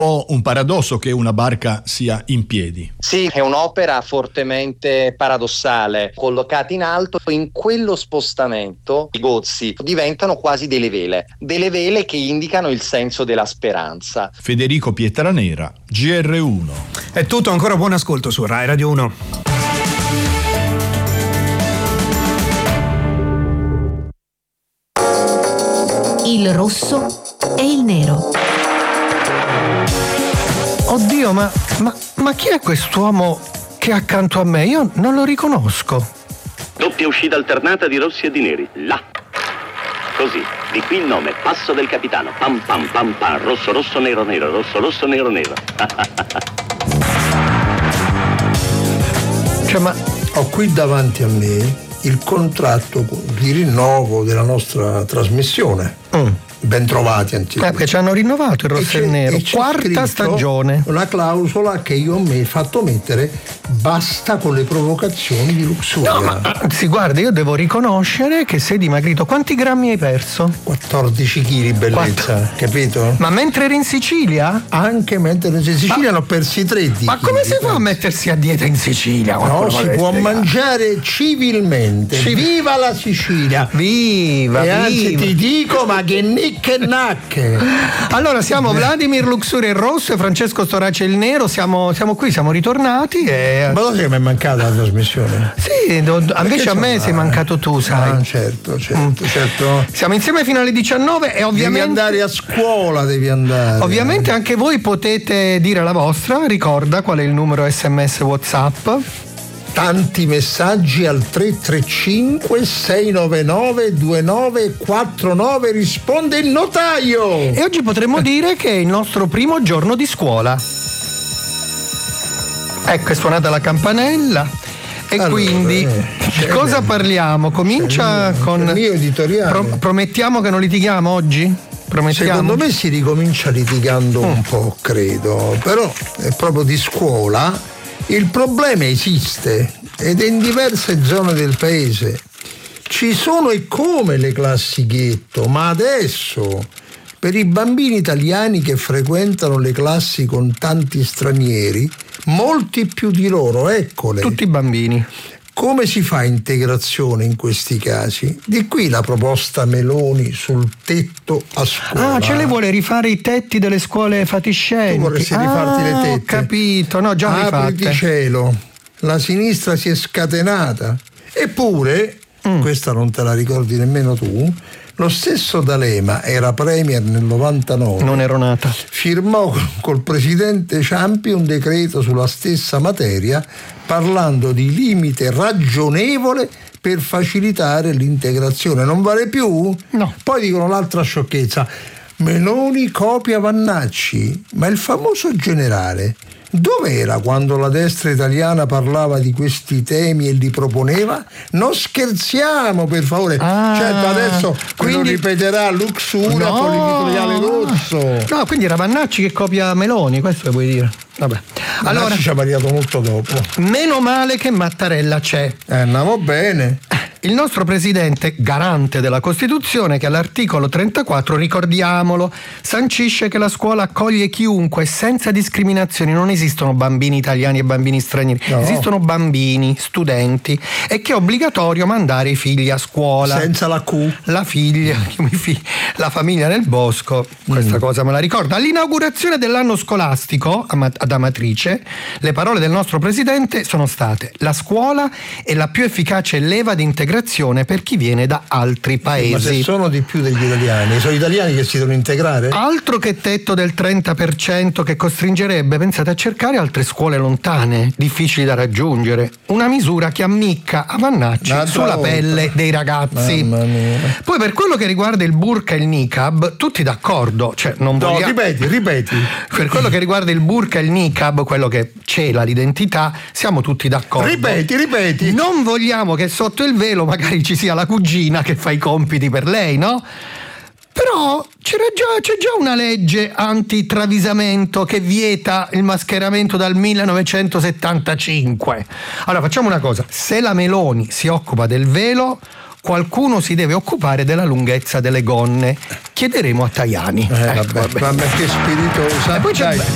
po' un paradosso che una barca sia in piedi. Sì, è un'opera fortemente paradossale. Collocati in alto, in quello spostamento i gozzi diventano quasi delle vele che indicano il senso della speranza. Federico Pietranera, GR1. È tutto, ancora buon ascolto su Rai Radio 1. Il rosso e il nero. Oddio, ma chi è quest'uomo che è accanto a me? Io non lo riconosco. Doppia uscita alternata di rossi e di neri. Là. Così. Di qui il nome. Passo del capitano. Pam pam pam pam. Rosso rosso nero nero. Rosso rosso nero nero. Cioè, ma ho qui davanti a me il contratto di rinnovo della nostra trasmissione. Bentrovati antichi. Perché ci hanno rinnovato il rosso e il nero, quarta stagione. Una clausola che io mi ho fatto mettere: basta con le provocazioni di luxuria. No, ma si guarda, io devo riconoscere che sei dimagrito. Quanti grammi hai perso? 14 kg, bellezza, capito? Ma mentre eri in Sicilia? Anche mentre ero in Sicilia ne ho persi 3 Ma come si fa a mettersi a dieta in Sicilia? No, si può mangiare civilmente. Viva la Sicilia! Viva! E anzi ti dico, ma che nicche nacche! Allora siamo Vladimir Luxuria il rosso e Francesco Storace il nero, siamo qui, siamo ritornati e... Ma lo sai che mi è mancata la trasmissione? Sì, invece a me sei mancato tu, sai. Ah, certo. Siamo insieme fino alle 19 e ovviamente... Devi andare a scuola, Ovviamente anche voi potete dire la vostra, ricorda qual è il numero SMS WhatsApp. Tanti messaggi al 335 699 2949, risponde il notaio. E oggi potremmo dire che è il nostro primo giorno di scuola. Ecco, è suonata la campanella e allora, quindi di cosa parliamo? Comincia con il mio editoriale. Promettiamo che non litighiamo oggi? Promettiamo? Secondo me si ricomincia litigando un po', credo, però è proprio di scuola. Il problema esiste ed è in diverse zone del paese. Ci sono e come le classi ghetto, ma adesso per i bambini italiani che frequentano le classi con tanti stranieri, molti più di loro, eccole. Tutti i bambini. Come si fa integrazione in questi casi? Di qui la proposta Meloni sul tetto a scuola. Ah, ce le vuole rifare i tetti delle scuole fatiscenti. Tu vorresti rifarti le tette? Ho capito, no, già rifatte. Apriti cielo, la sinistra si è scatenata. Eppure, questa non te la ricordi nemmeno tu, lo stesso D'Alema era premier nel 99. Non ero nata. Firmò col presidente Ciampi un decreto sulla stessa materia, parlando di limite ragionevole per facilitare l'integrazione. Non vale più? No. Poi dicono l'altra sciocchezza: Meloni copia Vannacci, ma il famoso generale dov'era quando la destra italiana parlava di questi temi e li proponeva? Non scherziamo, per favore. Certo, adesso quindi ripeterà Luxuria con l'editoriale rosso. No, quindi era Vannacci che copia Meloni, questo che vuoi dire? Vabbè. Allora ci ha variato molto dopo. Meno male che Mattarella c'è. Andiamo bene. Il nostro presidente, garante della Costituzione, che all'articolo 34, ricordiamolo, sancisce che la scuola accoglie chiunque senza discriminazioni. Non esistono bambini italiani e bambini stranieri, esistono bambini, studenti, e che è obbligatorio mandare i figli a scuola. Senza la Q. La figlia, la famiglia nel bosco, questa cosa me la ricordo. All'inaugurazione dell'anno scolastico ad Amatrice, le parole del nostro presidente sono state: la scuola è la più efficace leva di integrazione per chi viene da altri paesi. Ma se sono di più degli italiani, sono gli italiani che si devono integrare? Altro che tetto del 30% che costringerebbe, pensate, a cercare altre scuole lontane, difficili da raggiungere. Una misura che ammicca a Vannacci sulla pelle dei ragazzi. Mamma mia. Poi per quello che riguarda il burqa e il niqab, tutti d'accordo, cioè non vogliamo... ripeti. Per quello che riguarda il burqa e il niqab, quello che cela l'identità, siamo tutti d'accordo. Ripeti. Non vogliamo che sotto il velo magari ci sia la cugina che fa i compiti per lei, no? Però c'è già una legge antitravisamento che vieta il mascheramento dal 1975. Allora facciamo una cosa: se la Meloni si occupa del velo, qualcuno si deve occupare della lunghezza delle gonne. Chiederemo a Tajani. Vabbè, che spiritosa. E poi c'è